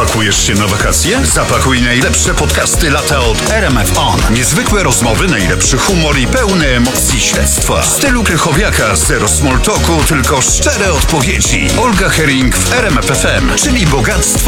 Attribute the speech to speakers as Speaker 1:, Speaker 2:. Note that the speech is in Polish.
Speaker 1: Pakujesz się na wakacje? Zapakuj najlepsze podcasty lata od RMF On. Niezwykłe rozmowy, najlepszy humor i pełne emocji śledztwa. W stylu Krychowiaka, zero small talku, tylko szczere odpowiedzi. Olga Herring w RMF FM, czyli bogactwo